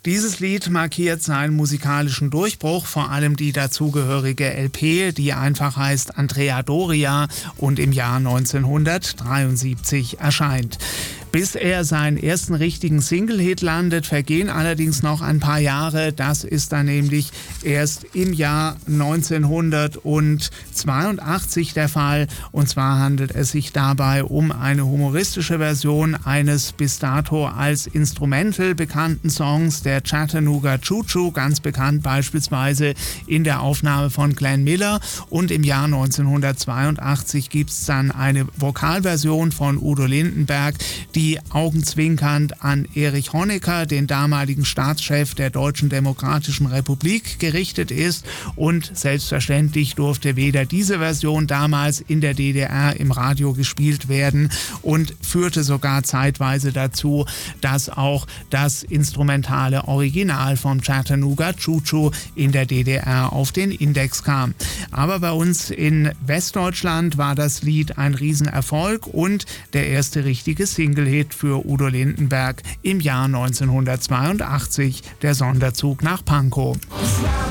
Dieses Lied markiert seinen musikalischen Durchbruch, vor allem die dazugehörige LP, die einfach heißt Andrea Doria und im Jahr 1973 erscheint. Bis er seinen ersten richtigen Single-Hit landet, vergehen allerdings noch ein paar Jahre. Das ist dann nämlich erst im Jahr 1982 der Fall. Und zwar handelt es sich dabei um eine humoristische Version eines bis dato als Instrumental bekannten Songs, der Chattanooga Choo Choo, ganz bekannt beispielsweise in der Aufnahme von Glenn Miller. Und im Jahr 1982 gibt es dann eine Vokalversion von Udo Lindenberg, die augenzwinkernd an Erich Honecker, den damaligen Staatschef der Deutschen Demokratischen Republik, gerichtet ist. Und selbstverständlich durfte weder diese Version damals in der DDR im Radio gespielt werden und führte sogar zeitweise dazu, dass auch das instrumentale Original vom Chattanooga Choo Choo in der DDR auf den Index kam. Aber bei uns in Westdeutschland war das Lied ein Riesenerfolg und der erste richtige Single-Hit für Udo Lindenberg im Jahr 1982, der Sonderzug nach Pankow.